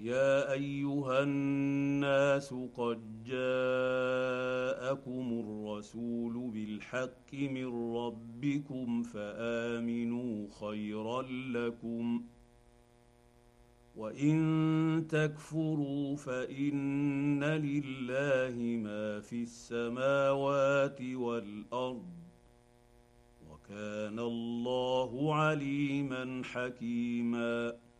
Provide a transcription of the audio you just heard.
يا ايها الناس قد جاءكم الرسول بالحق من ربكم فامنوا خيرا لكم وان تكفروا فان لله ما في السماوات والارض وكان الله عليما حكيما.